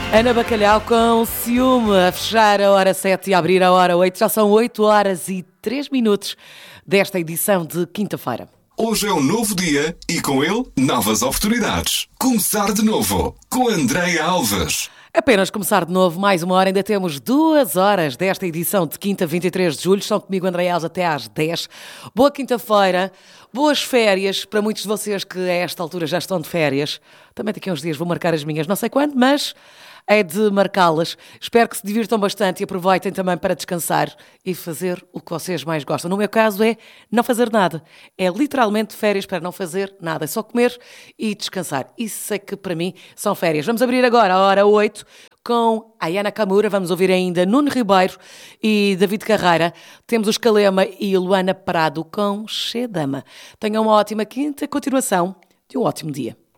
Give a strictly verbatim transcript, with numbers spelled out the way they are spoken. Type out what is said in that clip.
Ana Bacalhau com ciúme a fechar a hora sete e a abrir a hora oito. Já são oito horas e três minutos desta edição de quinta-feira. Hoje é um novo dia e com ele novas oportunidades. Começar de novo com Andreia Alves. Apenas começar de novo, mais uma hora, ainda temos duas horas desta edição de quinta, vinte e três de julho. Estão comigo, Andreia Alves, até às dez. Boa quinta-feira, boas férias para muitos de vocês que a esta altura já estão de férias. Também daqui a uns dias vou marcar as minhas, não sei quando, mas é de marcá-las. Espero que se divirtam bastante e aproveitem também para descansar e fazer o que vocês mais gostam. No meu caso é não fazer nada. É literalmente férias para não fazer nada. É só comer e descansar. Isso é que para mim são férias. Vamos abrir agora a hora oito com Ayana Kamura. Vamos ouvir ainda Nuno Ribeiro e David Carreira. Temos os Calema e Luana Prado com Xedama. Tenham uma ótima quinta continuação de um ótimo dia.